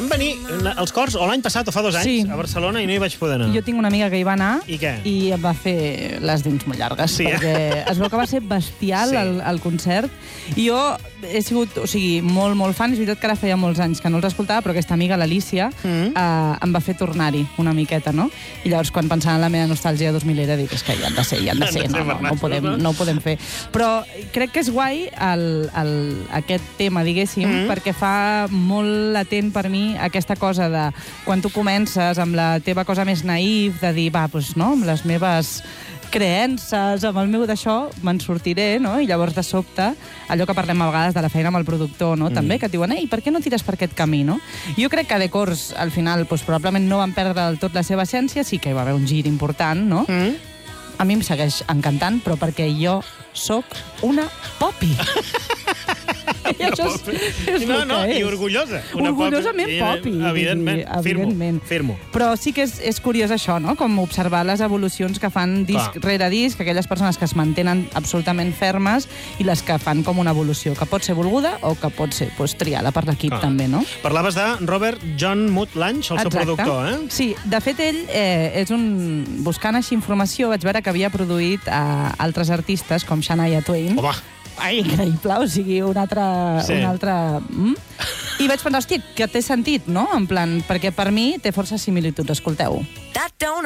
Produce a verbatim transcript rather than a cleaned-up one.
Van venir els cors o l'any passat o fa dos anys Sí. a Barcelona i no hi vaig poder anar. Jo tinc una amiga que hi va anar I què? i em va fer les dents molt llargues, Sí, eh? perquè es veu que va ser bestial Sí. el, el concert. I jo he sigut, o sigui, molt, molt fan. És veritat que ara feia molts anys que no els escoltava, però aquesta amiga, l'Alícia, Mm. eh, em va fer tornar-hi una miqueta, no? I llavors, quan pensava en la meva nostàlgia dos milera, dic, és que hi han de ser, hi han de ser, no, no, no, ho podem, no ho podem fer. Però crec que és guai el, el, aquest tema, diguéssim, Mm. perquè fa molt latent per mi aquesta cosa de quan tu comences amb la teva cosa més naïf, de dir, va, doncs, no, amb les meves creences, amb el meu d'això, me'n sortiré, no? I llavors, de sobte, allò que parlem a vegades de la feina amb el productor, no? Mm. També, que et diuen, ei, per què no tires per aquest camí, no? Jo crec que The Corrs, al final, doncs, probablement no van perdre del tot la seva essència, sí que hi va haver un gir important, no? Mm. A mi em segueix encantant, però perquè jo sóc una popi. I això és, és no, el no, que i és. orgullosa. Una Orgullosament popi. popi. Evidentment, Evidentment. firmo, firmo. Però sí que és, és curiós això, no? Com observar les evolucions que fan disc Clar. rere disc, aquelles persones que es mantenen absolutament fermes i les que fan com una evolució, que pot ser volguda o que pot ser pues, triada per l'equip, Clar. també, no? Parlaves de Robert John Mutt Lange, el seu productor, eh? Sí, de fet, ell eh, és un... Buscant així informació, vaig veure que havia produït a altres artistes, com Shania Twain. Home, Ai, increïble, o sigui, un altre... Sí. Un altre... Mm? I vaig pensar, hòstia, que té sentit, no? En plan, perquè per mi té força similituds, escolteu.